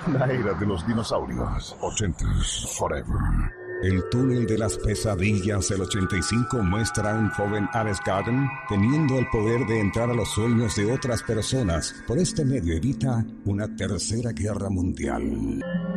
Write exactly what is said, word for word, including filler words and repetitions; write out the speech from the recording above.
La era de los dinosaurios. Ochentas forever. El túnel de las pesadillas del ochenta y cinco muestra a un joven Alex Garden teniendo el poder de entrar a los sueños de otras personas. Por este medio evita una tercera guerra mundial.